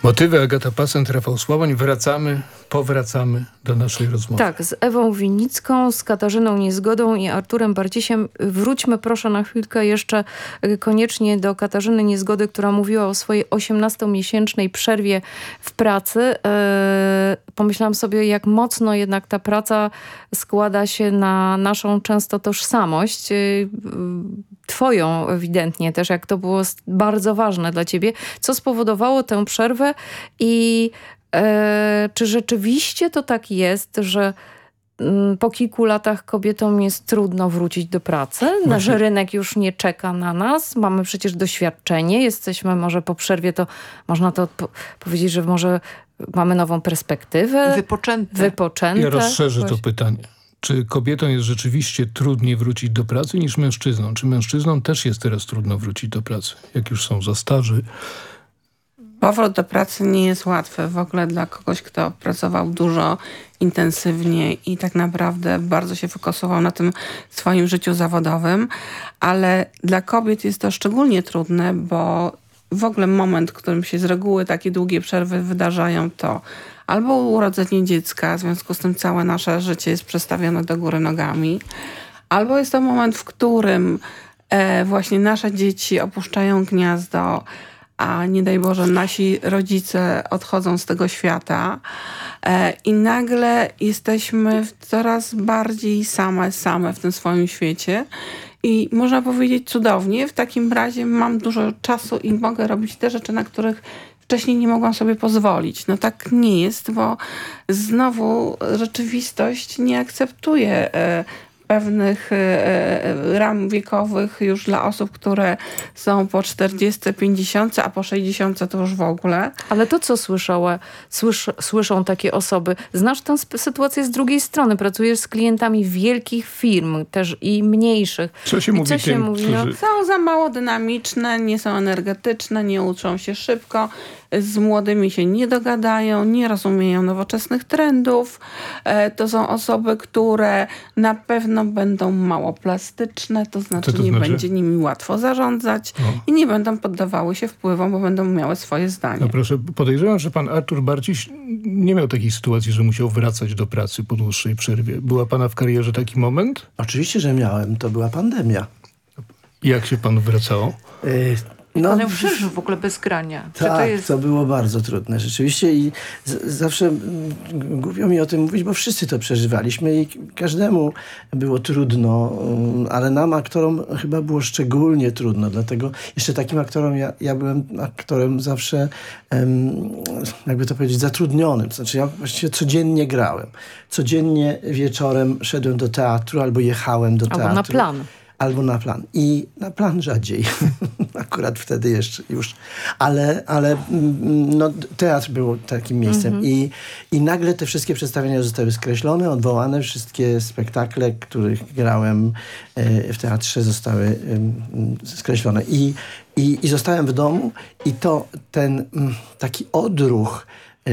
Motywy Agata Pasent, Rafał Sławoń. Powracamy do naszej rozmowy. Tak, z Ewą Winicką, z Katarzyną Niezgodą i Arturem Barcisiem. Wróćmy proszę na chwilkę jeszcze koniecznie do Katarzyny Niezgody, która mówiła o swojej 18-miesięcznej przerwie w pracy. Pomyślałam sobie, jak mocno jednak ta praca składa się na naszą często tożsamość. Twoją ewidentnie też, jak to było bardzo ważne dla ciebie. Co spowodowało tę przerwę i czy rzeczywiście to tak jest, że po kilku latach kobietom jest trudno wrócić do pracy? Że rynek już nie czeka na nas. Mamy przecież doświadczenie. Jesteśmy może po przerwie, to można to powiedzieć, że może mamy nową perspektywę. Wypoczęte. Ja rozszerzę to pytanie. Czy kobietom jest rzeczywiście trudniej wrócić do pracy niż mężczyznom? Czy mężczyznom też jest teraz trudno wrócić do pracy, jak już są za starzy? Powrót do pracy nie jest łatwy w ogóle dla kogoś, kto pracował dużo, intensywnie i tak naprawdę bardzo się fokusował na tym swoim życiu zawodowym, ale dla kobiet jest to szczególnie trudne, bo w ogóle moment, w którym się z reguły takie długie przerwy wydarzają, to albo urodzenie dziecka, w związku z tym całe nasze życie jest przestawione do góry nogami, albo jest to moment, w którym właśnie nasze dzieci opuszczają gniazdo, a nie daj Boże nasi rodzice odchodzą z tego świata i nagle jesteśmy coraz bardziej same w tym swoim świecie i można powiedzieć cudownie, w takim razie mam dużo czasu i mogę robić te rzeczy, na których wcześniej nie mogłam sobie pozwolić. No tak nie jest, bo znowu rzeczywistość nie akceptuje pewnych ram wiekowych już dla osób, które są po 40, 50, a po 60 to już w ogóle. Ale to, co słyszą takie osoby, znasz tę sytuację z drugiej strony. Pracujesz z klientami wielkich firm też i mniejszych. Co się mówi tym, którzy... Są za mało dynamiczne, nie są energetyczne, nie uczą się szybko, z młodymi się nie dogadają, nie rozumieją nowoczesnych trendów. To są osoby, które na pewno będą mało plastyczne, to znaczy nie będzie nimi łatwo zarządzać i nie będą poddawały się wpływom, bo będą miały swoje zdanie. No proszę, podejrzewam, że pan Artur Barciś nie miał takiej sytuacji, że musiał wracać do pracy po dłuższej przerwie. Była pana w karierze taki moment? Oczywiście, że miałem. To była pandemia. Jak się panu wracało? Pan przeżył w ogóle bez grania. Tak, to było bardzo trudne rzeczywiście i zawsze głupio mi o tym mówić, bo wszyscy to przeżywaliśmy i każdemu było trudno, ale nam aktorom chyba było szczególnie trudno, dlatego jeszcze takim aktorom, ja byłem aktorem zawsze, jakby to powiedzieć, zatrudnionym, to znaczy ja właściwie codziennie grałem. Codziennie wieczorem szedłem do teatru albo jechałem do teatru. Albo na plan. Albo na plan. I na plan rzadziej. Akurat wtedy jeszcze już. Ale no, teatr był takim miejscem. I nagle te wszystkie przedstawienia zostały skreślone, odwołane. Wszystkie spektakle, których grałem w teatrze, zostały skreślone. I zostałem w domu i to ten taki odruch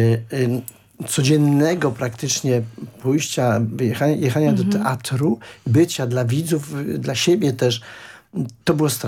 codziennego praktycznie pójścia, jechania do teatru, bycia dla widzów, dla siebie też, to było straszne.